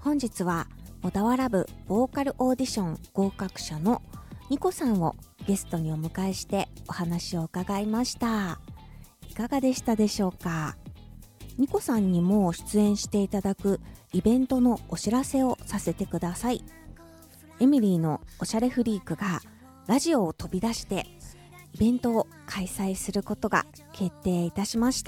本日は小田原部ボーカルオーディション合格者のニコさんをゲストにお迎えしてお話を伺いました。いかがでしたでしょうか。ニコさんにも出演していただくイベントのお知らせをさせてください。エミリーのおしゃれフリークがラジオを飛び出してイベントを開催することが決定いたしました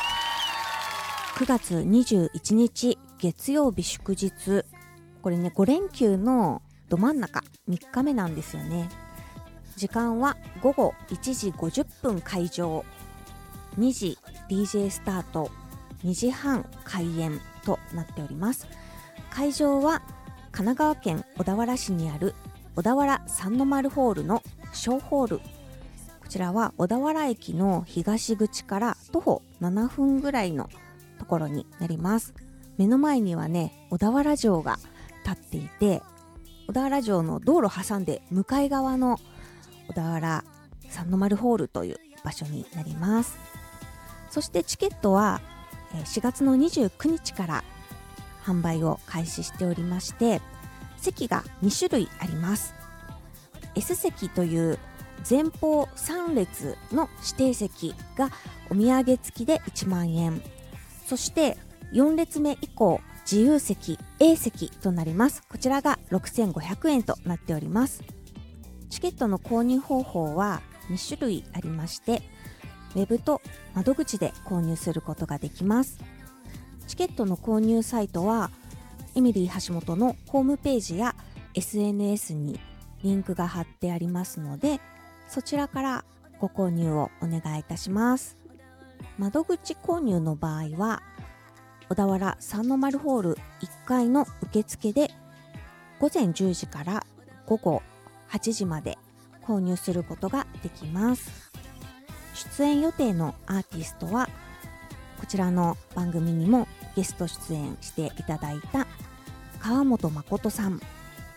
。9月21日月曜日祝日、これね5連休のど真ん中3日目なんですよね。時間は午後1時50分開場、2時 DJ スタート、2時半開演となっております。会場は神奈川県小田原市にある小田原三の丸ホールの小ホール。こちらは小田原駅の東口から徒歩7分ぐらいのところになります。目の前にはね小田原城が立っていて、小田原城の道路挟んで向かい側の小田原三の丸ホールという場所になります。そしてチケットは4月の29日から販売を開始しておりまして、席が2種類あります。 S 席という前方3列の指定席がお土産付きで1万円、そして4列目以降自由席 A 席となります。こちらが6500円となっております。チケットの購入方法は2種類ありまして、ウェブと窓口で購入することができます。チケットの購入サイトはエミリー橋本のホームページや SNS にリンクが貼ってありますので、そちらからご購入をお願いいたします。窓口購入の場合は小田原三の丸ホール1階の受付で午前10時から午後8時まで購入することができます。出演予定のアーティストはこちらの番組にもゲスト出演していただいた川本誠さん、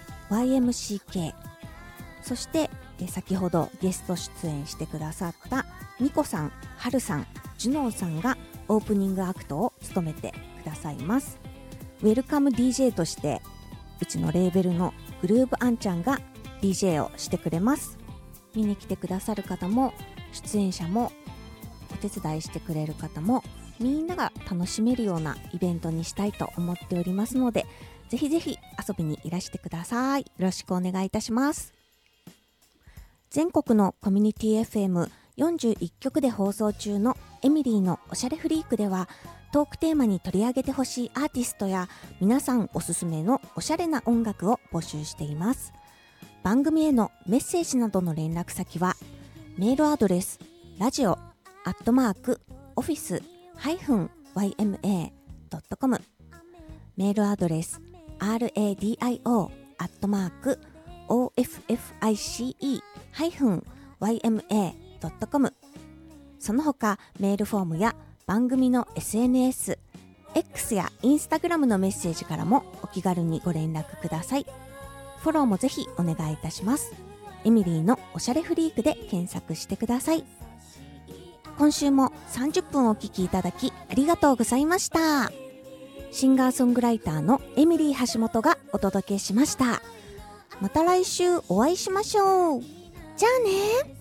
YMCK、 そして先ほどゲスト出演してくださったニコさん、ハルさん、ジュノンさんがオープニングアクトを務めてくださいます。ウェルカム DJ としてうちのレーベルのグルーブアンちゃんが DJ をしてくれます。見に来てくださる方も出演者もお手伝いしてくれる方もみんなが楽しめるようなイベントにしたいと思っておりますので、ぜひぜひ遊びにいらしてください。よろしくお願いいたします。全国のコミュニティ FM41 局で放送中のエミリーのおしゃれフリークでは、トークテーマに取り上げてほしいアーティストや皆さんおすすめのおしゃれな音楽を募集しています。番組へのメッセージなどの連絡先はメールアドレスradio@office-yma.com、 メールアドレス radio@office-yma.com、 その他メールフォームや番組の SNS、 X や Instagram のメッセージからもお気軽にご連絡ください。フォローもぜひお願いいたします。エミリーのおしゃれフリークで検索してください。今週も30分お聞きいただきありがとうございました。シンガーソングライターのエミリー橋本がお届けしました。また来週お会いしましょう。じゃあね。